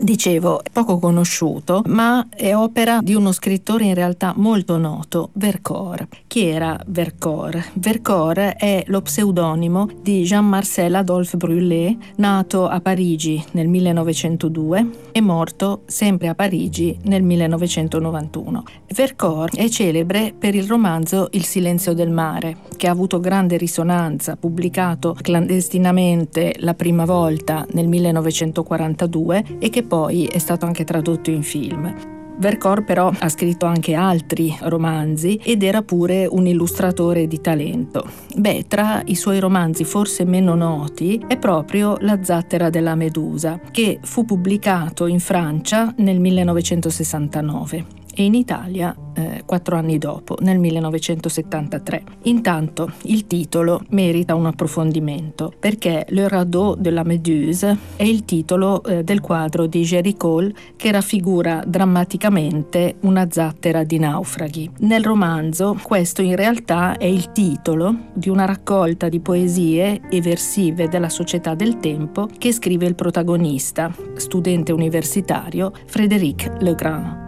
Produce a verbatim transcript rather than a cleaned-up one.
Dicevo, è poco conosciuto, ma è opera di uno scrittore in realtà molto noto, Vercors. Chi era Vercors? Vercors è lo pseudonimo di Jean-Marcel Adolphe Brûlé, nato a Parigi nel millenovecentodue e morto sempre a Parigi nel millenovecentonovantuno. Vercors è celebre per il romanzo Il silenzio del mare, che ha avuto grande risonanza, pubblicato clandestinamente la prima volta nel millenovecentoquarantadue e che poi è stato anche tradotto in film. Vercors però ha scritto anche altri romanzi ed era pure un illustratore di talento. Beh, tra i suoi romanzi forse meno noti è proprio La zattera della Medusa, che fu pubblicato in Francia nel millenovecentosessantanove e in Italia eh, quattro anni dopo, nel millenovecentosettantatré. Intanto il titolo merita un approfondimento, perché Le radeau de la Méduse è il titolo eh, del quadro di Géricault che raffigura drammaticamente una zattera di naufraghi. Nel romanzo questo in realtà è il titolo di una raccolta di poesie eversive della società del tempo che scrive il protagonista, studente universitario Frédéric Legrand.